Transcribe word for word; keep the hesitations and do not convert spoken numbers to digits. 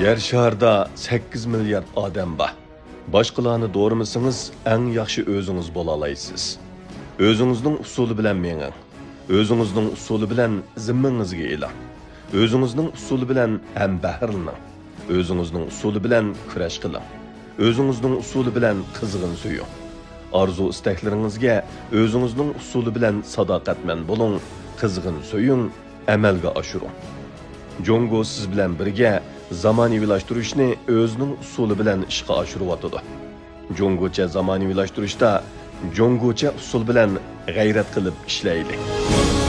Yer şarda sakkiz milyard odam bor. Boshqalarni do'rimisingiz, eng yaxshi o'zingiz bo'la olasiz. O'zingizning usuli bilan menging. O'zingizning usuli bilan zimmangizga eling. O'zingizning usuli bilan ham bahrlaning. O'zingizning usuli bilan kurash qiling. O'zingizning usuli bilan qizg'in suying. Arzu istaklaringizga o'zingizning usuli bilan sadoqatman bo'ling, qizg'in suying, amalga oshiring. Jongo siz bilan birga zamonaviylashtirishni o'zining usuli bilan ishga oshiryotdi. Jongocha zamonaviylashtirishda jongocha usul bilan g'ayrat qilib ishlaylik.